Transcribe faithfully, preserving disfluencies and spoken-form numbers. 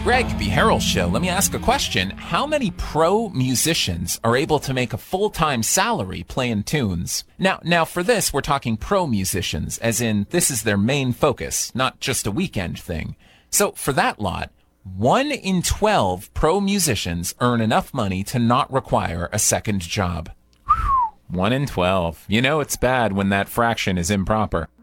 Greg, the Herald Show. Let me ask a question. How many pro musicians are able to make a full-time salary playing tunes? Now, now for this, we're talking pro musicians, as in this is their main focus, not just a weekend thing. So for that lot, one in twelve pro musicians earn enough money to not require a second job. One in twelve. You know it's bad when that fraction is improper.